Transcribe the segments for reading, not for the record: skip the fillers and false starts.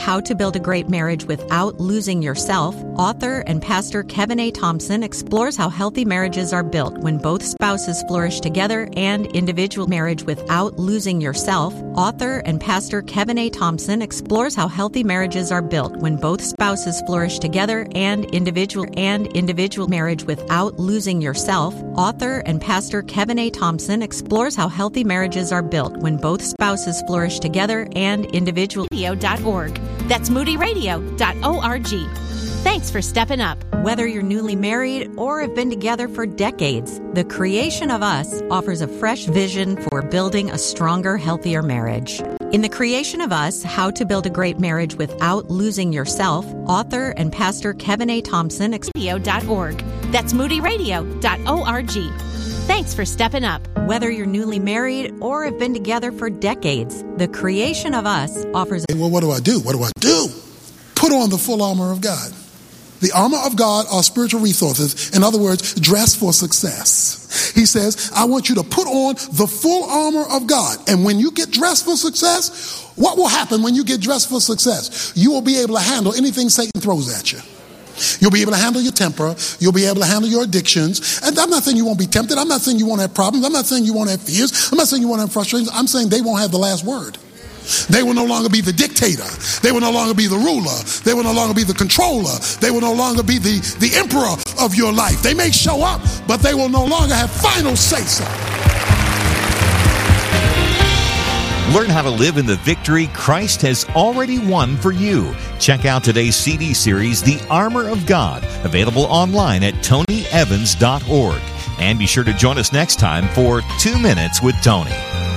How to Build a Great Marriage Without Losing Yourself, author and pastor Kevin A. Thompson explores how healthy marriages are built when both spouses flourish together and individual marriage without losing yourself. Author and pastor Kevin A. Thompson explores how healthy marriages are built when both spouses flourish together and individual marriage without losing yourself. Author and pastor Kevin A. Thompson explores how healthy marriages are built when both spouses flourish together and individual. Radio.org. That's moodyradio.org. Thanks for stepping up. Whether you're newly married or have been together for decades, The Creation of Us offers a fresh vision for building a stronger, healthier marriage. In The Creation of Us, How to Build a Great Marriage Without Losing Yourself, author and pastor Kevin A. Thompson. Radio.org. That's moodyradio.org. Thanks for stepping up. Whether you're newly married or have been together for decades, The Creation of Us offers... Well, what do I do? What do I do? Put on the full armor of God. The armor of God are spiritual resources. In other words, dress for success. He says, I want you to put on the full armor of God. And when you get dressed for success, what will happen when you get dressed for success? You will be able to handle anything Satan throws at you. You'll be able to handle your temper. You'll be able to handle your addictions. And I'm not saying you won't be tempted. I'm not saying you won't have problems. I'm not saying you won't have fears. I'm not saying you won't have frustrations. I'm saying they won't have the last word. They will no longer be the dictator. They will no longer be the ruler. They will no longer be the controller. They will no longer be the emperor of your life. They may show up, but they will no longer have final say-so. Learn how to live in the victory Christ has already won for you. Check out today's CD series, The Armor of God, available online at tonyevans.org. And be sure to join us next time for 2 Minutes with Tony.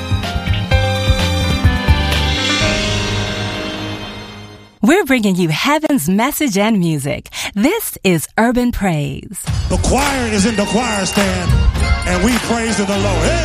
We're bringing you heaven's message and music. This is Urban Praise. The choir is in the choir stand, and we praise the Lord. Hey!